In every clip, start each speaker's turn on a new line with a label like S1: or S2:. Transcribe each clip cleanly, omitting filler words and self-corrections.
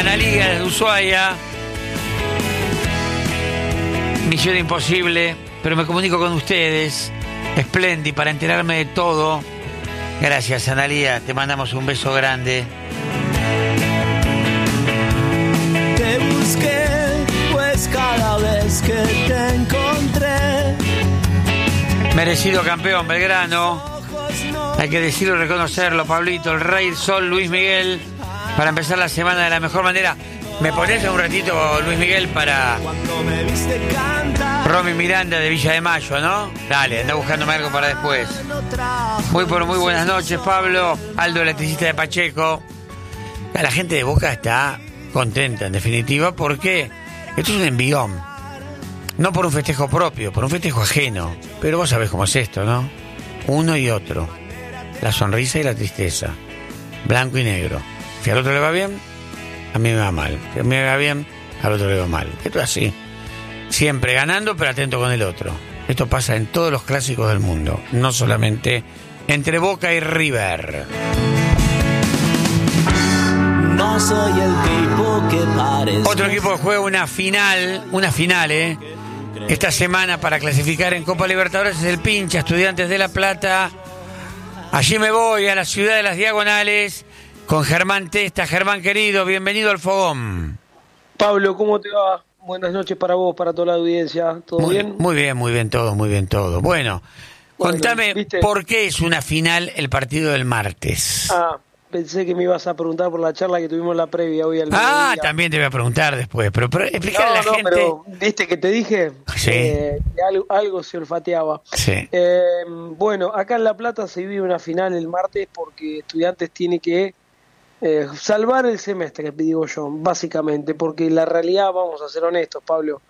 S1: Liga desde Ushuaia. Misión imposible, pero me comunico con ustedes. Espléndi para enterarme de todo. Gracias, Analía. Te mandamos un beso grande.
S2: Te busqué, pues cada vez que te encontré.
S1: Merecido campeón, Belgrano. Hay que decirlo y reconocerlo, Pablito. El Rey Sol, Luis Miguel. Para empezar la semana de la mejor manera. ¿Me ponés un ratito, Luis Miguel, para Romy Miranda de Villa de Mayo, no? Dale, anda buscándome algo para después. Muy buenas noches, Pablo. Aldo, electricista de Pacheco. La gente de Boca está contenta, en definitiva, porque esto es un envión. No por un festejo propio, por un festejo ajeno. Pero vos sabés cómo es esto, ¿no? Uno y otro. La sonrisa y la tristeza. Blanco y negro. Si al otro le va bien, a mí me va mal. Si a mí me va bien, al otro le va mal. Esto es así. Siempre ganando, pero atento con el otro. Esto pasa en todos los clásicos del mundo. No solamente entre Boca y River.
S2: No soy el tipo que parece.
S1: Otro equipo que juega una final, esta semana para clasificar en Copa Libertadores es el Pincha, Estudiantes de La Plata. Allí me voy a la ciudad de las Diagonales con Germán Testa. Germán querido, bienvenido al Fogón.
S3: Pablo, ¿cómo te va? Buenas noches para vos, para toda la audiencia. ¿Todo bien?
S1: Muy bien todo. Bueno, contame,
S3: ¿viste?
S1: ¿Por qué es una final el partido del martes?
S3: Pensé que me ibas a preguntar por la charla que tuvimos la previa hoy al mediodía.
S1: También te voy a preguntar después, pero explicar a la gente.
S3: Pero ¿viste que te dije?
S1: Sí.
S3: Algo se olfateaba.
S1: Sí.
S3: Bueno, acá en La Plata se vive una final el martes porque Estudiantes tiene que salvar el semestre, digo yo, básicamente, porque la realidad, vamos a ser honestos, Pablo,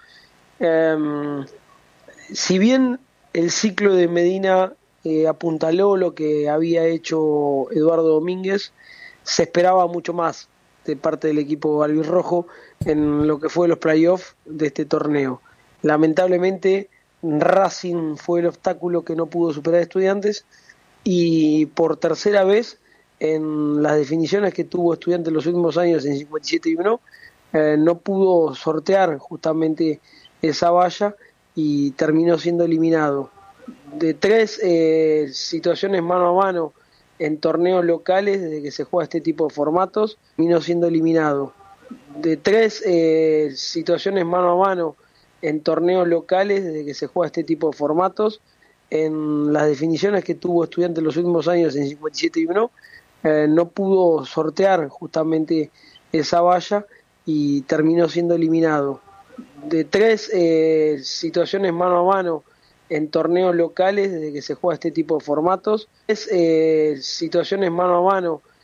S3: si bien el ciclo de Medina apuntaló lo que había hecho Eduardo Domínguez, se esperaba mucho más de parte del equipo albirrojo en lo que fue los playoffs de este torneo. Lamentablemente Racing fue el obstáculo que no pudo superar Estudiantes, y por tercera vez en las definiciones que tuvo Estudiantes en los últimos años en 57-1 no pudo sortear justamente esa valla y terminó siendo eliminado. De 3 situaciones mano a mano en torneos locales desde que se juega este tipo de formatos, terminó siendo eliminado. De 3 situaciones mano a mano en torneos locales desde que se juega este tipo de formatos, en las definiciones que tuvo Estudiantes en los últimos años en 57-1 no pudo sortear justamente esa valla y terminó siendo eliminado. De 3 situaciones mano a mano en torneos locales desde que se juega este tipo de formatos, situaciones mano a mano